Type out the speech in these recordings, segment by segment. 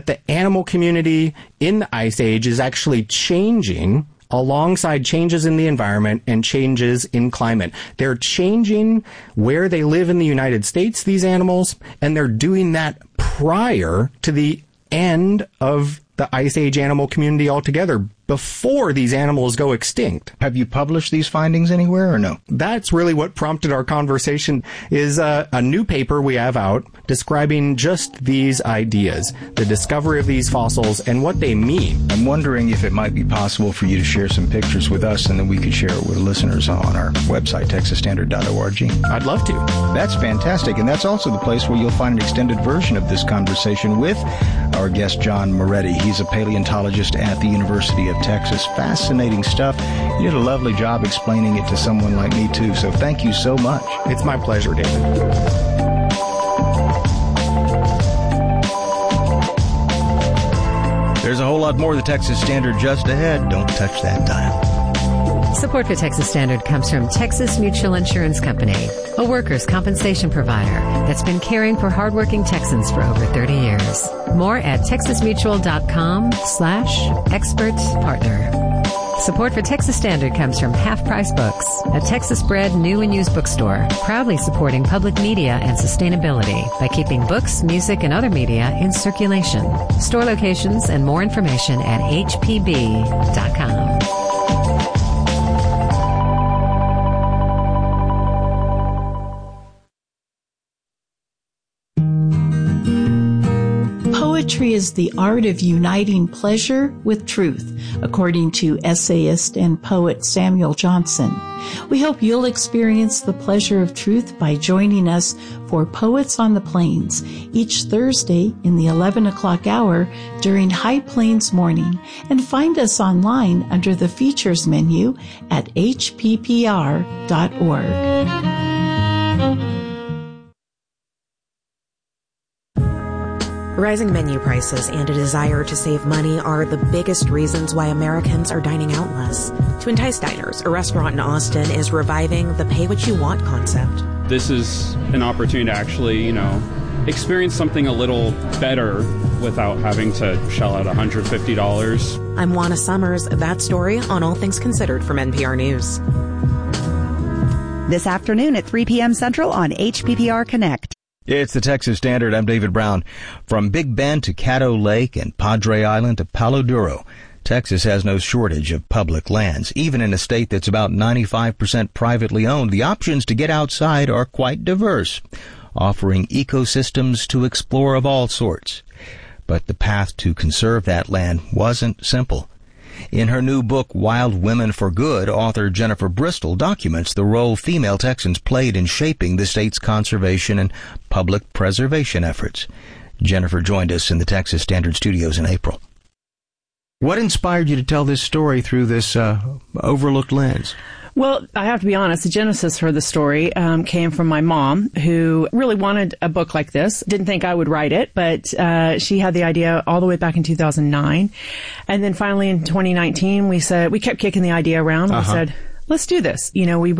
the animal community in the Ice Age is actually changing alongside changes in the environment and changes in climate. They're changing where they live in the United States, these animals, and they're doing that prior to the end of the Ice Age animal community altogether, before these animals go extinct. Have you published these findings anywhere or no? That's really what prompted our conversation, is a new paper we have out describing just these ideas, the discovery of these fossils and what they mean. I'm wondering if it might be possible for you to share some pictures with us, and then we could share it with listeners on our website, texasstandard.org. I'd love to. That's fantastic, and that's also the place where you'll find an extended version of this conversation with our guest, John Moretti. He's a paleontologist at the University of Texas. Fascinating stuff. You did a lovely job explaining it to someone like me, too, so thank you so much. It's my pleasure, David. There's a whole lot more of the Texas Standard just ahead. Don't touch that dial. Support for Texas Standard comes from Texas Mutual Insurance Company, a workers' compensation provider that's been caring for hardworking Texans for over 30 years. More at texasmutual.com/expert partner. Support for Texas Standard comes from Half Price Books, a Texas-bred new and used bookstore, proudly supporting public media and sustainability by keeping books, music, and other media in circulation. Store locations and more information at hpb.com. Poetry is the art of uniting pleasure with truth, according to essayist and poet Samuel Johnson. We hope you'll experience the pleasure of truth by joining us for Poets on the Plains each Thursday in the 11 o'clock hour during High Plains Morning, and find us online under the features menu at hppr.org. Rising menu prices and a desire to save money are the biggest reasons why Americans are dining out less. To entice diners, a restaurant in Austin is reviving the pay what you want concept. This is an opportunity to actually, experience something a little better without having to shell out $150. I'm Juana Summers. That story on All Things Considered from NPR News. This afternoon at 3 p.m. Central on HPPR Connect. It's the Texas Standard. I'm David Brown. From Big Bend to Caddo Lake and Padre Island to Palo Duro, Texas has no shortage of public lands. Even in a state that's about 95% privately owned, the options to get outside are quite diverse, offering ecosystems to explore of all sorts. But the path to conserve that land wasn't simple. In her new book, Wild Women for Good, author Jennifer Bristol documents the role female Texans played in shaping the state's conservation and public preservation efforts. Jennifer joined us in the Texas Standard studios in April. What inspired you to tell this story through this overlooked lens? Well, I have to be honest, the genesis for the story came from my mom, who really wanted a book like this. Didn't think I would write it, but she had the idea all the way back in 2009. And then finally in 2019, we kept kicking the idea around. We said, let's do this.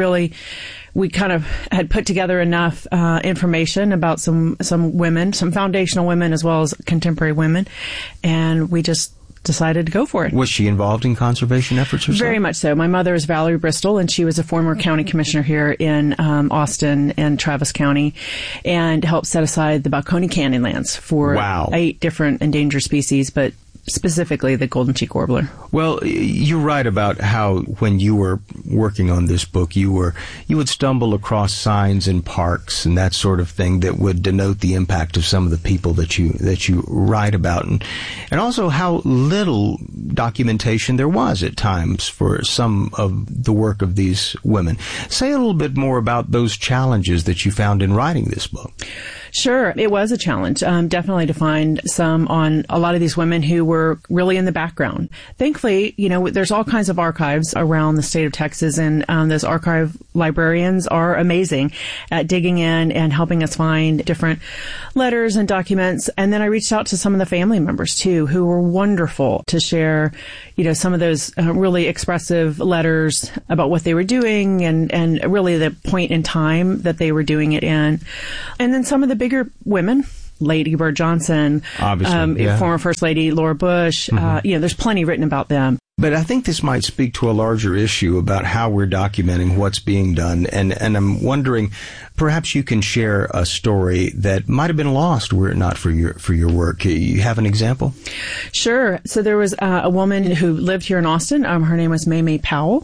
We kind of had put together enough information about some women, some foundational women as well as contemporary women, and we just decided to go for it. Was she involved in conservation efforts herself? Very much so. My mother is Valerie Bristol, and she was a former county commissioner here in Austin and Travis County, and helped set aside the Balcony Canyonlands for 8 different endangered species, but specifically the golden cheek warbler. Well, you're right about how when you were working on this book, you would stumble across signs in parks and that sort of thing that would denote the impact of some of the people that you write about, and also how little documentation there was at times for some of the work of these women. Say a little bit more about those challenges that you found in writing this book. Sure. It was a challenge, definitely, to find some on a lot of these women who were really in the background. Thankfully, there's all kinds of archives around the state of Texas, and those archive librarians are amazing at digging in and helping us find different letters and documents. And then I reached out to some of the family members, too, who were wonderful to share, some of those really expressive letters about what they were doing and really the point in time that they were doing it in. And then some of the bigger women Lady Bird Johnson, former First Lady Laura Bush. There's plenty written about them. But I think this might speak to a larger issue about how we're documenting what's being done. And I'm wondering, perhaps you can share a story that might have been lost were it not for your work. You have an example? Sure. So there was a woman who lived here in Austin. Her name was May Powell.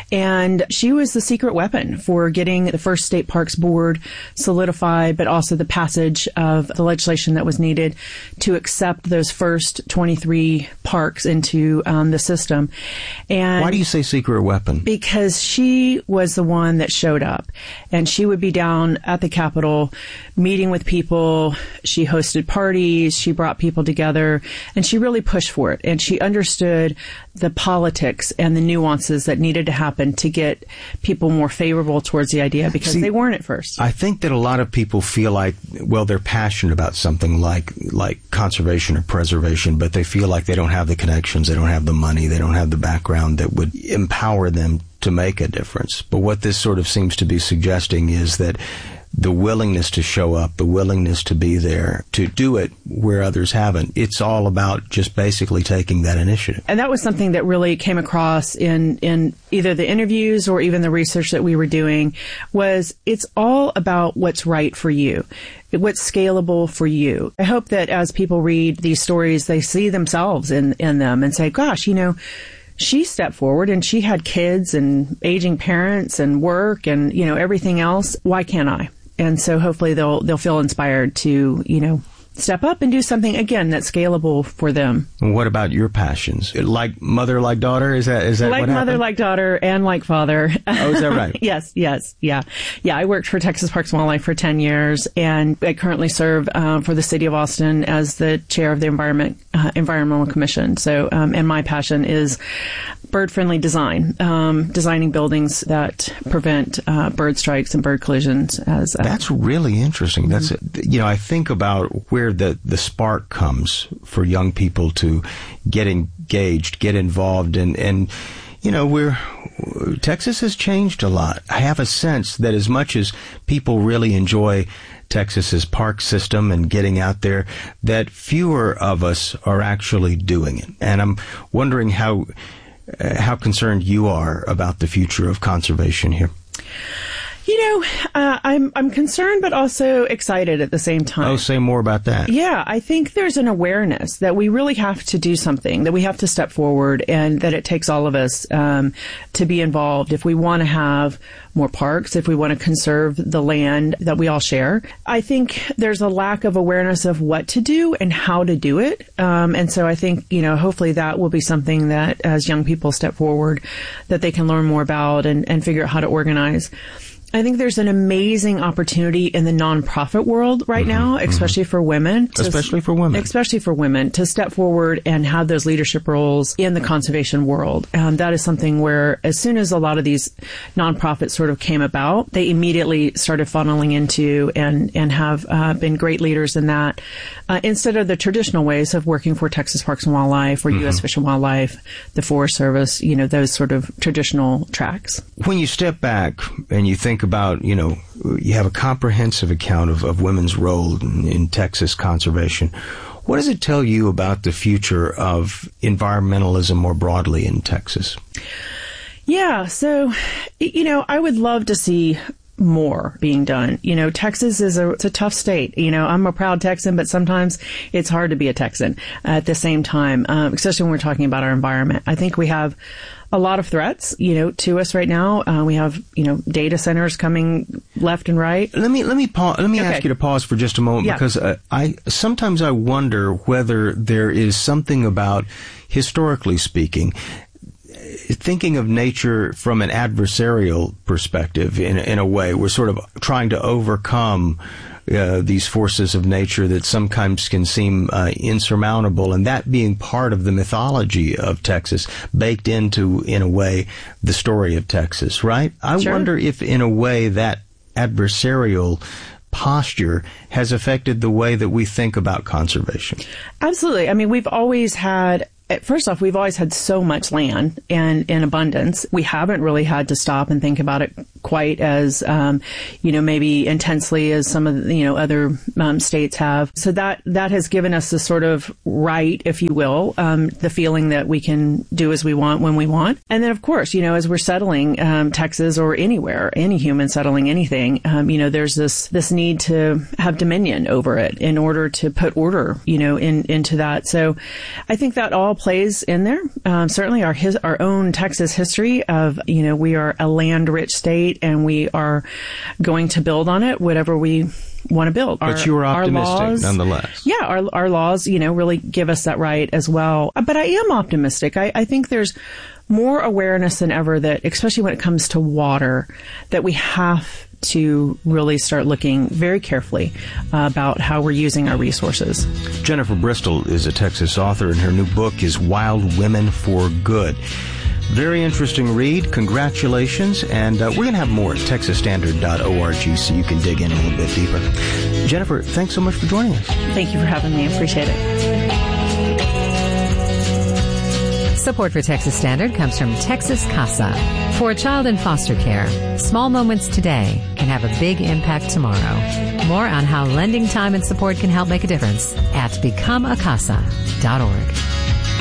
And she was the secret weapon for getting the first State Parks Board solidified, but also the passage of the legislation that was needed to accept those first 23 parks into the system. And why do you say secret weapon? Because she was the one that showed up, and she would be down at the Capitol meeting with people. She hosted parties. She brought people together, and she really pushed for it. And she understood the politics and the nuances that needed to happen to get people more favorable towards the idea, because they weren't at first. I think that a lot of people feel like, well, they're passionate about something like conservation or preservation, but they feel like they don't have the connections, they don't have the money, they don't have the background that would empower them to make a difference. But what this sort of seems to be suggesting is that the willingness to show up, the willingness to be there, to do it where others haven't. It's all about just basically taking that initiative. And that was something that really came across in either the interviews or even the research that we were doing, was it's all about what's right for you, what's scalable for you. I hope that as people read these stories, they see themselves in them and say, gosh, she stepped forward and she had kids and aging parents and work and, everything else. Why can't I? And so hopefully they'll feel inspired to, step up and do something, again, that's scalable for them. And what about your passions? Like mother, like daughter? Is that like what happened? Like mother, like daughter, and like father. Oh, is that right? Yes. Yeah, I worked for Texas Parks and Wildlife for 10 years, and I currently serve for the city of Austin as the chair of the Environmental Commission. So, and my passion is bird-friendly design, designing buildings that prevent bird strikes and bird collisions. That's really interesting. That's I think about where the spark comes for young people to get engaged, get involved, and Texas has changed a lot. I have a sense that as much as people really enjoy Texas's park system and getting out there, that fewer of us are actually doing it. And I'm wondering how concerned you are about the future of conservation here. I'm concerned, but also excited at the same time. Oh, say more about that. Yeah, I think there's an awareness that we really have to do something, that we have to step forward, and that it takes all of us to be involved if we want to have more parks, if we want to conserve the land that we all share. I think there's a lack of awareness of what to do and how to do it. And so I think, hopefully that will be something that as young people step forward, that they can learn more about and figure out how to organize. I think there's an amazing opportunity in the nonprofit world right now, especially for women. Especially for women to step forward and have those leadership roles in the conservation world. That is something where as soon as a lot of these nonprofits sort of came about, they immediately started funneling into and have been great leaders in that. Instead of the traditional ways of working for Texas Parks and Wildlife or U.S. Fish and Wildlife, the Forest Service, those sort of traditional tracks. When you step back and you think about, you have a comprehensive account of women's role in Texas conservation. What does it tell you about the future of environmentalism more broadly in Texas? Yeah, so, I would love to see more being done. Texas it's a tough state. I'm a proud Texan, but sometimes it's hard to be a Texan at the same time, especially when we're talking about our environment. I think we have a lot of threats, to us right now. We have, data centers coming left and right. Let me ask you to pause for just a moment, because I sometimes wonder whether there is something about, historically speaking, thinking of nature from an adversarial perspective in a way. We're sort of trying to overcome these forces of nature that sometimes can seem insurmountable, and that being part of the mythology of Texas, baked into, in a way, the story of Texas, right? I wonder if, in a way, that adversarial posture has affected the way that we think about conservation. Absolutely. I mean, we've always had first off, we've always had so much land and in abundance. We haven't really had to stop and think about it quite as, maybe intensely as some of the, other states have. So that has given us the sort of right, if you will, the feeling that we can do as we want when we want. And then, of course, as we're settling Texas or anywhere, any human settling anything, there's this need to have dominion over it in order to put order, into that. So I think that all plays in there. Certainly our own Texas history of, we are a land-rich state and we are going to build on it, whatever we want to build. But you are optimistic, laws, nonetheless. Yeah, our laws, really give us that right as well. But I am optimistic. I think there's more awareness than ever that, especially when it comes to water, that we have to really start looking very carefully about how we're using our resources. Jennifer Bristol is a Texas author, and her new book is Wild Women for Good. Very interesting read. Congratulations. And we're going to have more at texasstandard.org so you can dig in a little bit deeper. Jennifer, thanks so much for joining us. Thank you for having me. I appreciate it. Support for Texas Standard comes from Texas CASA. For a child in foster care, small moments today can have a big impact tomorrow. More on how lending time and support can help make a difference at becomeacasa.org.